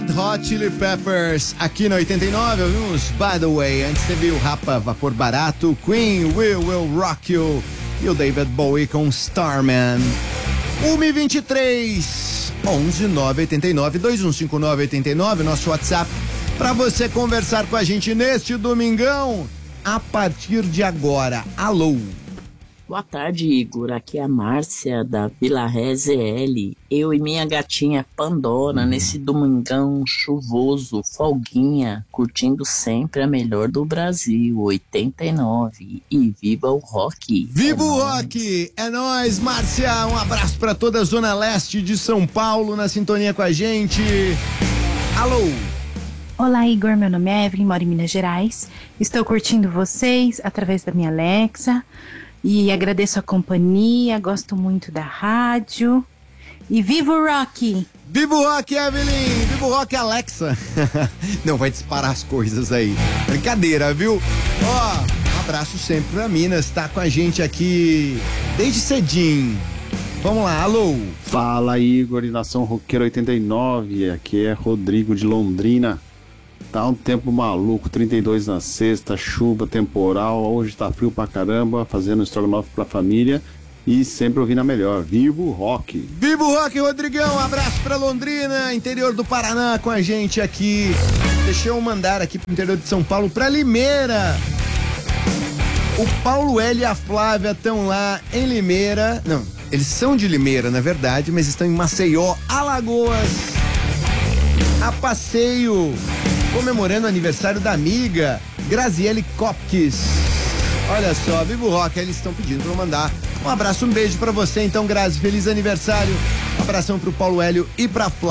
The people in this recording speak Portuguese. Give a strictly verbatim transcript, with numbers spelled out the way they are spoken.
Red Hot Chili Peppers, aqui na oitenta e nove, ouvimos By The Way, antes teve o Rapa Vapor Barato, Queen, We Will Rock You, e o David Bowie com Starman. uma e vinte e três, onze nove oito nove, dois um cinco nove oito nove, nosso WhatsApp, para você conversar com a gente neste domingão, a partir de agora. Alô? Boa tarde, Igor. Aqui é a Márcia da Vila Ré Z L. Eu e minha gatinha Pandora nesse domingão chuvoso, folguinha, curtindo sempre a melhor do Brasil, oitenta e nove. E viva o rock! Viva é o nóis. rock! É nóis, Márcia! Um abraço pra toda a Zona Leste de São Paulo na sintonia com a gente. Alô? Olá, Igor. Meu nome é Evelyn, moro em Minas Gerais. Estou curtindo vocês através da minha Alexa. E agradeço a companhia, gosto muito da rádio. E viva o rock! Viva o rock, Evelyn! Viva o rock, Alexa! Não vai disparar as coisas aí. Brincadeira, viu? Ó, um abraço sempre pra Minas, tá com a gente aqui desde cedinho. Vamos lá, alô? Fala, Igor e Nação Roqueira oitenta e nove, aqui é Rodrigo de Londrina. Tá um tempo maluco, trinta e dois na sexta, chuva, temporal, hoje tá frio pra caramba, fazendo estrogonofe pra família e sempre ouvindo a melhor. Viva o rock! Viva o rock, Rodrigão! Um abraço pra Londrina, interior do Paraná com a gente aqui. Deixa eu mandar aqui pro interior de São Paulo, pra Limeira. O Paulo L e a Flávia estão lá em Limeira. Não, eles são de Limeira, na verdade, mas estão em Maceió, Alagoas, a passeio, comemorando o aniversário da amiga Graziele Kopkis. Olha só, viva o rock, eles estão pedindo pra eu mandar um abraço, um beijo pra você então, Grazi, feliz aniversário. Um abração pro Paulo Hélio e pra Flávia.